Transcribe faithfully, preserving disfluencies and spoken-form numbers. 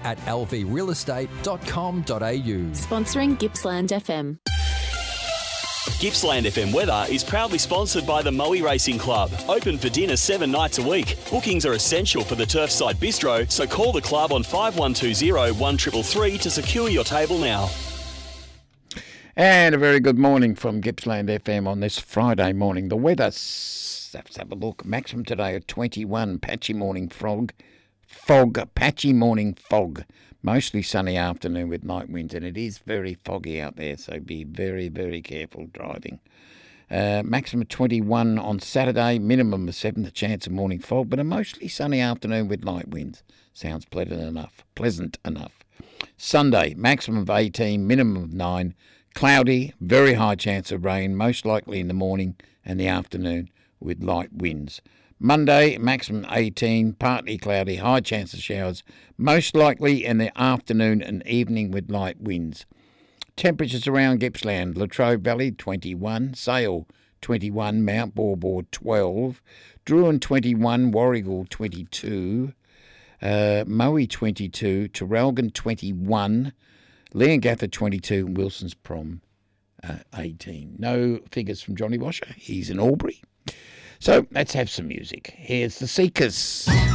at l v real estate dot com dot a u. Sponsoring Gippsland F M. Gippsland F M weather is proudly sponsored by the Moe Racing Club. Open for dinner seven nights a week. Bookings are essential for the Turfside Bistro, so call the club on five one two zero, one three three three to secure your table now. And a very good morning from Gippsland F M on this Friday morning. The weather, let's have a look. Maximum today at twenty-one. Patchy morning fog. Fog, patchy morning fog. Mostly sunny afternoon with night winds, and it is very foggy out there, so be very, very careful driving. Uh, maximum twenty-one on Saturday, minimum of seven, the chance of morning fog, but a mostly sunny afternoon with night winds. Sounds pleasant enough. Pleasant enough. Sunday, maximum of eighteen, minimum of nine. Cloudy, very high chance of rain, most likely in the morning and the afternoon with light winds. Monday, maximum eighteen, partly cloudy, high chance of showers, most likely in the afternoon and evening with light winds. Temperatures around Gippsland: Latrobe Valley twenty-one, Sale twenty-one, Mount Borbor twelve, Druin twenty-one, Warragul twenty-two, uh, Moe twenty-two, Traralgon twenty-one, Leongatha twenty-two, and Wilson's Prom uh, eighteen. No figures from Johnny Washer. He's in Albury. So let's have some music. Here's The Seekers.